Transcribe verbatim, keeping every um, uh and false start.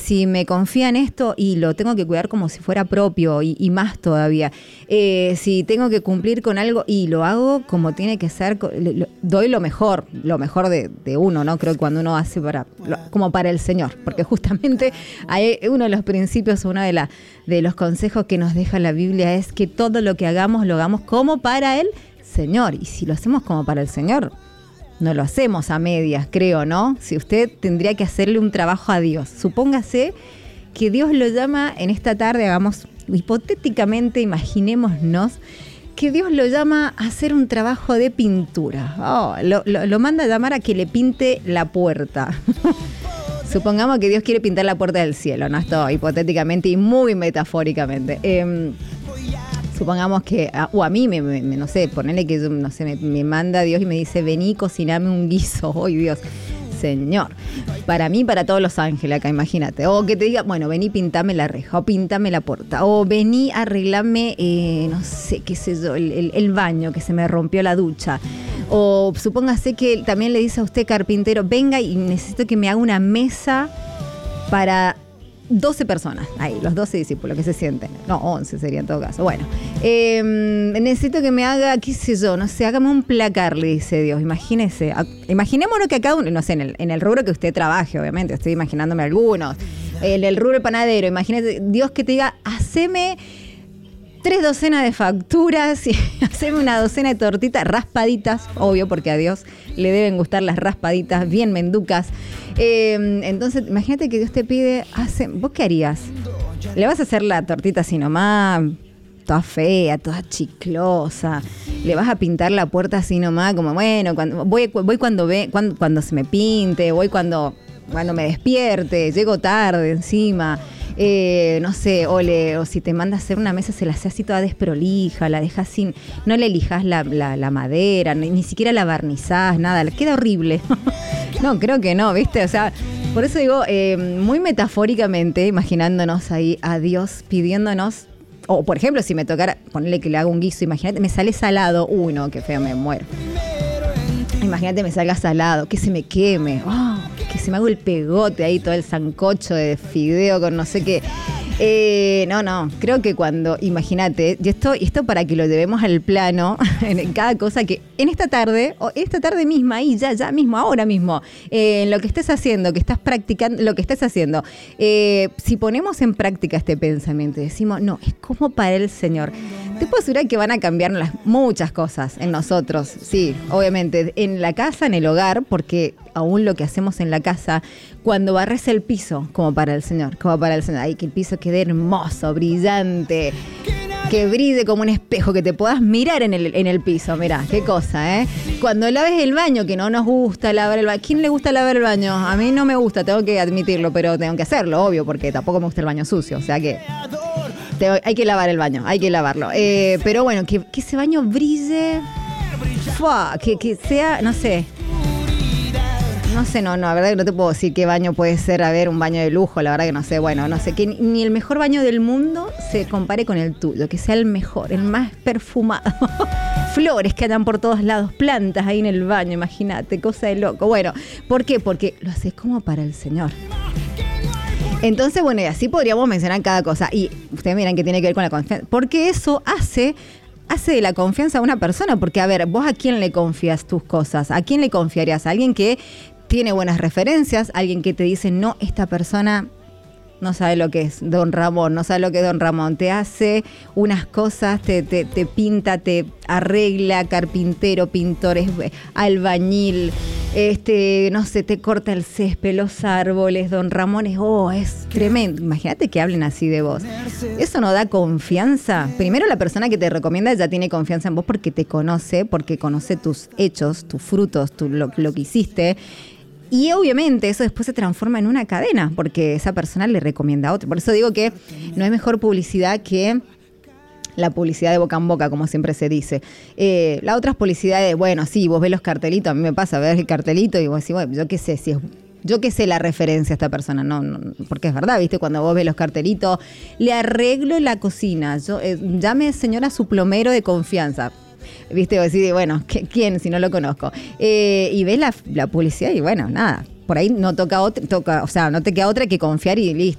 si me confía en esto y lo tengo que cuidar como si fuera propio y, y más todavía. Eh, si tengo que cumplir con algo y lo hago como tiene que ser, lo, lo, doy lo mejor, lo mejor de, de uno, ¿no? Creo que cuando uno hace para, lo, como para el Señor, porque justamente hay uno de los principios, uno de, la, de los consejos que nos deja la Biblia es que todo lo que hagamos, lo hagamos como para el Señor. Y si lo hacemos como para el Señor, no lo hacemos a medias, creo, ¿no? Si usted tendría que hacerle un trabajo a Dios, supóngase que Dios lo llama en esta tarde, hagamos hipotéticamente, imaginémonos que Dios lo llama a hacer un trabajo de pintura. Oh, lo, lo, lo manda a llamar a que le pinte la puerta. Supongamos que Dios quiere pintar la puerta del cielo, ¿no? Esto hipotéticamente y muy metafóricamente. Eh, Supongamos que, o a mí, me, me, no sé, ponele que yo, no sé, me, me manda Dios y me dice, vení, cociname un guiso. ¡Ay, Dios! Señor. Para mí, para todos los ángeles acá, imagínate. O que te diga, bueno, vení, pintame la reja, o pintame la puerta. O vení, arreglame, eh, no sé, qué sé yo, el, el, el baño, que se me rompió la ducha. O supóngase que también le dice a usted, carpintero, venga y necesito que me haga una mesa para doce personas, ahí, los doce discípulos que se sienten. No, once sería en todo caso. Bueno, eh, necesito que me haga, qué sé yo, no sé, hágame un placar, le dice Dios. Imagínese, imaginémonos que acá, no sé, en el, en el rubro que usted trabaje, obviamente, estoy imaginándome algunos. En el rubro panadero, imagínate, Dios que te diga, haceme tres docenas de facturas y haceme una docena de tortitas raspaditas, obvio, porque a Dios le deben gustar las raspaditas, bien menducas. Eh, entonces, imagínate que Dios te pide, hace, ¿vos qué harías? ¿Le vas a hacer la tortita así nomás, toda fea, toda chiclosa? ¿Le vas a pintar la puerta así nomás, como bueno, cuando, voy, voy cuando, ve, cuando, cuando se me pinte, voy cuando, cuando me despierte, llego tarde encima? Eh, no sé, o, le, o si te manda a hacer una mesa, se la hace así toda desprolija, la dejas sin, no le lijas la, la, la madera, ni, ni siquiera la barnizás, nada, le queda horrible. No, creo que no, ¿viste? O sea, por eso digo, eh, muy metafóricamente, imaginándonos ahí a Dios pidiéndonos, o por ejemplo, si me tocara ponerle que le hago un guiso, imagínate, me sale salado, uy, no, qué feo, me muero. Imagínate me salga salado, que se me queme, oh, que se me haga el pegote ahí, todo el sancocho de fideo con no sé qué. Eh, no, no, creo que cuando, imagínate, y esto, esto para que lo llevemos al plano, en cada cosa que en esta tarde, o esta tarde misma, ahí, ya, ya mismo, ahora mismo, eh, en lo que estés haciendo, que estás practicando, lo que estés haciendo, eh, si ponemos en práctica este pensamiento y decimos, no, es como para el Señor, te puedo asegurar que van a cambiar las, muchas cosas en nosotros, sí, obviamente, en la casa, en el hogar, porque aún lo que hacemos en la casa, cuando barres el piso, como para el Señor, como para el Señor, ay, que el piso quede hermoso, brillante, que brille como un espejo, que te puedas mirar en el, en el piso, mirá, qué cosa, ¿eh? Cuando laves el baño, que no nos gusta lavar el baño, ¿quién le gusta lavar el baño? A mí no me gusta, tengo que admitirlo, pero tengo que hacerlo, obvio, porque tampoco me gusta el baño sucio, o sea que te, hay que lavar el baño, hay que lavarlo, eh, pero bueno, que, que ese baño brille, ¡fua! que, que sea, no sé, No sé, no, no, la verdad que no te puedo decir qué baño puede ser, a ver, un baño de lujo, la verdad que no sé, bueno, no sé, que ni el mejor baño del mundo se compare con el tuyo, que sea el mejor, el más perfumado. Flores que andan por todos lados, plantas ahí en el baño, imagínate, cosa de loco. Bueno, ¿por qué? Porque lo haces como para el Señor. Entonces, bueno, y así podríamos mencionar cada cosa. Y ustedes miran que tiene que ver con la confianza, porque eso hace... hace de la confianza a una persona, porque a ver, vos a quién le confías tus cosas, a quién le confiarías, a alguien que tiene buenas referencias, alguien que te dice, no, esta persona no sabe lo que es Don Ramón, no sabe lo que es Don Ramón, te hace unas cosas, te, te, te pinta, te arregla, carpintero, pintor, albañil, este, no sé, te corta el césped, los árboles, Don Ramón es, oh, es tremendo. Imagínate que hablen así de vos. Eso no da confianza. Primero, la persona que te recomienda ya tiene confianza en vos porque te conoce, porque conoce tus hechos, tus frutos, tu, lo, lo que hiciste. Y obviamente eso después se transforma en una cadena, porque esa persona le recomienda a otro. Por eso digo que no hay mejor publicidad que la publicidad de boca en boca, como siempre se dice. Eh, la otra es publicidad de, bueno, sí, vos ves los cartelitos, a mí me pasa, ves el cartelito y vos decís, bueno, yo qué sé, si es... Yo qué sé la referencia a esta persona, no, no, porque es verdad, ¿viste? Cuando vos ves los cartelitos, le arreglo la cocina, yo eh, llame señora a su plomero de confianza. ¿Viste? Vos decís, bueno, ¿quién si no lo conozco? Eh, y ves la, la publicidad y bueno, nada, por ahí no toca otra, toca, o sea, no te queda otra que confiar y listo.